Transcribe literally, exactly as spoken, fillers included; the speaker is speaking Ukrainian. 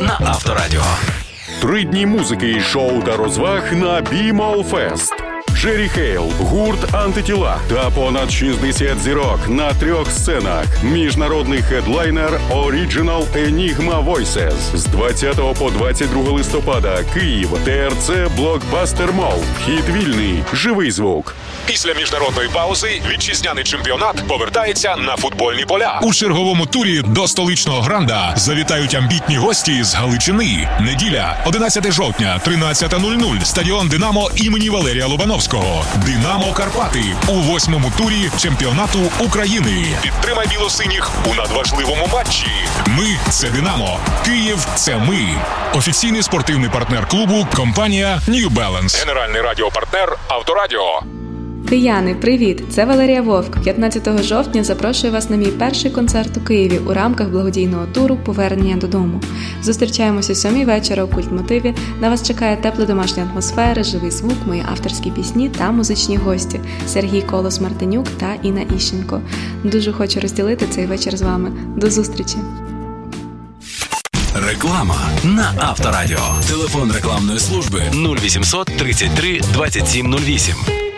на Авторадіо. Три дні музики, шоу та розваг на Be Mall Fest. Джері Хейл, гурт «Антитіла» та понад шістдесят зірок на трьох сценах. Міжнародний хедлайнер Original Enigma Voices. З двадцятого по двадцять друге листопада. Київ. ТРЦ Блокбастер Молл. Вхід вільний. Живий звук. Після міжнародної паузи вітчизняний чемпіонат повертається на футбольні поля. У черговому турі до столичного Гранда завітають амбітні гості з Галичини. Неділя, одинадцяте жовтня, тринадцята нуль нуль. Стадіон «Динамо» імені Валерія Лобановського. «Динамо Карпати» у восьмому турі чемпіонату України. Підтримай білосиніх у надважливому матчі. Ми – це «Динамо». Київ – це ми. Офіційний спортивний партнер клубу – компанія New Balance. Генеральний радіопартнер «Авторадіо». Кияни, привіт! Це Валерія Вовк. п'ятнадцятого жовтня запрошую вас на мій перший концерт у Києві у рамках благодійного туру «Повернення додому». Зустрічаємося о сьомій вечора у Культмотиві. На вас чекає тепла домашня атмосфера, живий звук, мої авторські пісні та музичні гості – Сергій Колос-Мартинюк та Інна Іщенко. Дуже хочу розділити цей вечір з вами. До зустрічі! Реклама на Авторадіо. Телефон рекламної служби нуль вісімсот тридцять три двадцять сім нуль вісім.